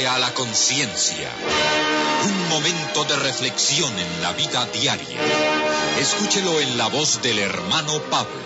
A la conciencia. Un momento de reflexión en la vida diaria. Escúchelo en la voz del hermano Pablo.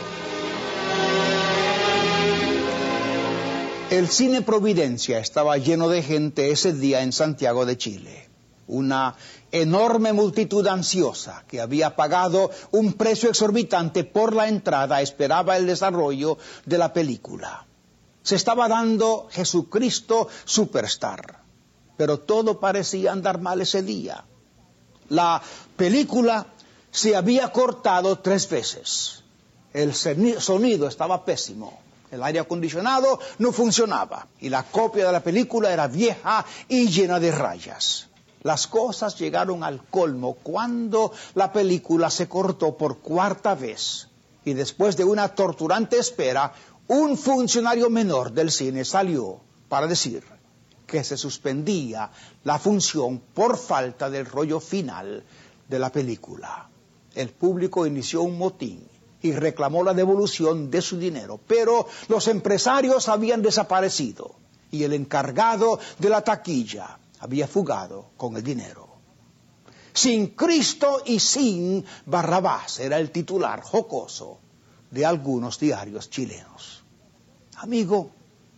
El Cine Providencia estaba lleno de gente ese día en Santiago de Chile. Una enorme multitud ansiosa que había pagado un precio exorbitante por la entrada esperaba el desarrollo de la película. Se estaba dando Jesucristo Superstar. Pero todo parecía andar mal ese día. La película se había cortado 3 veces. El sonido estaba pésimo. El aire acondicionado no funcionaba. Y la copia de la película era vieja y llena de rayas. Las cosas llegaron al colmo cuando la película se cortó por 4ª vez. Y después de una torturante espera, un funcionario menor del cine salió para decir que se suspendía la función por falta del rollo final de la película. El público inició un motín y reclamó la devolución de su dinero, pero los empresarios habían desaparecido y el encargado de la taquilla había fugado con el dinero. Sin Cristo y sin Barrabás era el titular jocoso de algunos diarios chilenos. Amigo,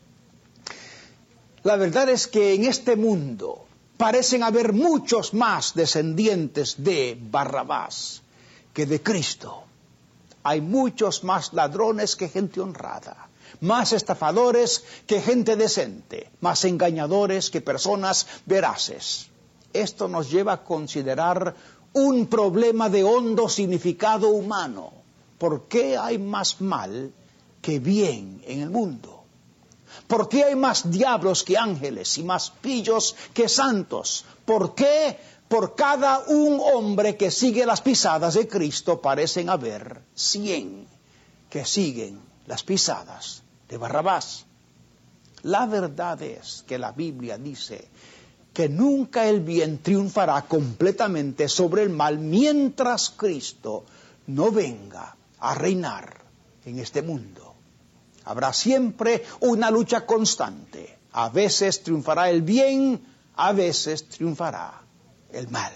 la verdad es que en este mundo parecen haber muchos más descendientes de Barrabás que de Cristo. Hay muchos más ladrones que gente honrada, más estafadores que gente decente, más engañadores que personas veraces. Esto nos lleva a considerar un problema de hondo significado humano. ¿Por qué hay más mal que bien en el mundo? ¿Por qué hay más diablos que ángeles y más pillos que santos? ¿Por qué por cada un hombre que sigue las pisadas de Cristo parecen haber 100 que siguen las pisadas de Barrabás? La verdad es que la Biblia dice que nunca el bien triunfará completamente sobre el mal mientras Cristo no venga a reinar en este mundo. Habrá siempre una lucha constante. A veces triunfará el bien, a veces triunfará el mal.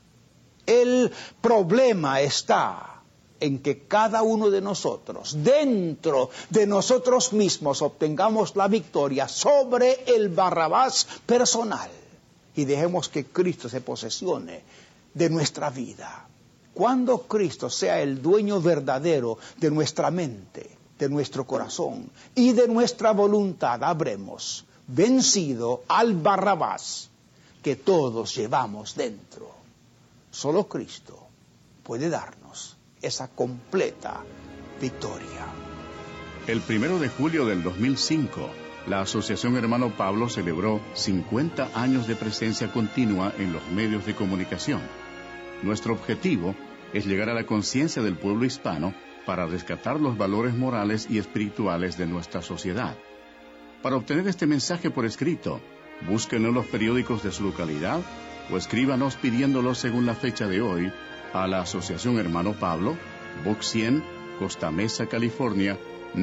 El problema está en que cada uno de nosotros, dentro de nosotros mismos, obtengamos la victoria sobre el Barrabás personal y dejemos que Cristo se posesione de nuestra vida. Cuando Cristo sea el dueño verdadero de nuestra mente, de nuestro corazón y de nuestra voluntad, habremos vencido al Barrabás que todos llevamos dentro. Solo Cristo puede darnos esa completa victoria. El 1 de julio del 2005, la Asociación Hermano Pablo celebró 50 años de presencia continua en los medios de comunicación. Nuestro objetivo es llegar a la conciencia del pueblo hispano para rescatar los valores morales y espirituales de nuestra sociedad. Para obtener este mensaje por escrito, búsquenos en los periódicos de su localidad o escríbanos pidiéndolo según la fecha de hoy a la Asociación Hermano Pablo, Box 100, Costa Mesa, California,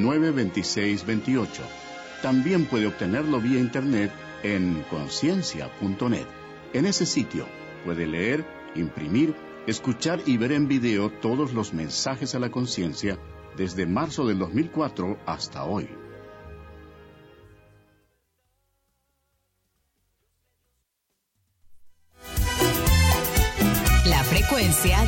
92628. También puede obtenerlo vía internet en conciencia.net. En ese sitio puede leer, imprimir, escuchar y ver en video todos los mensajes a la conciencia desde marzo del 2004 hasta hoy. La frecuencia